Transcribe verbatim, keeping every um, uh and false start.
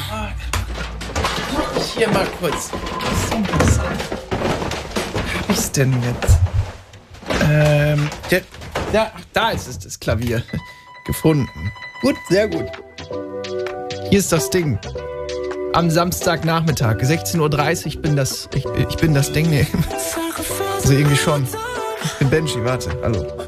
Ich hier mal kurz. Was ist denn das? Hab ich's denn jetzt? Ähm, der, da, da ist es, das Klavier. Gefunden. Gut, sehr gut. Hier ist das Ding. Am Samstagnachmittag, sechzehn Uhr dreißig, bin das, ich, ich bin das Ding. Nee. Also irgendwie schon. Ich bin Benji, warte, hallo.